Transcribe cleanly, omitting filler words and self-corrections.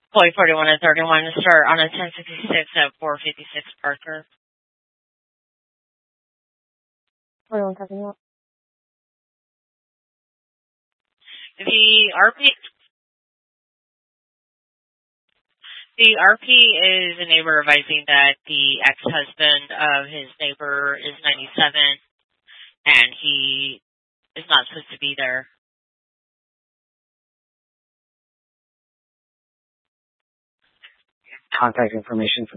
Point 41 and 31 to start on a 1066 at 456 Parker. 41 talking about? The RP is a neighbor advising that the ex-husband of his neighbor is 97 and he is not supposed to be there. Contact information for